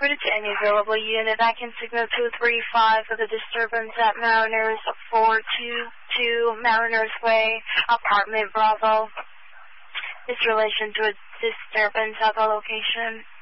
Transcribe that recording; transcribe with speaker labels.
Speaker 1: through to any available unit. I can signal 235 for the disturbance at Mariners 422 Mariners Way, apartment Bravo. This relation to a disturbance at the location.